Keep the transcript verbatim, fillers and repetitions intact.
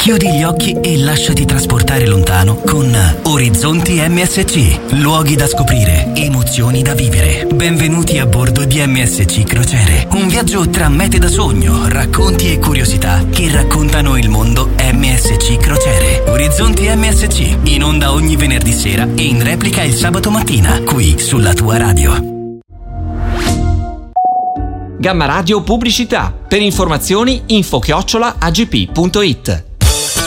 Chiudi gli occhi e lasciati trasportare lontano con Orizzonti M S C. Luoghi da scoprire, emozioni da vivere. Benvenuti a bordo di M S C Crociere. Un viaggio tra mete da sogno, racconti e curiosità che raccontano il mondo M S C Crociere. Orizzonti M S C, in onda ogni venerdì sera e in replica il sabato mattina, qui sulla tua radio. Gamma Radio Pubblicità. Per informazioni info chiocciola agp punto it.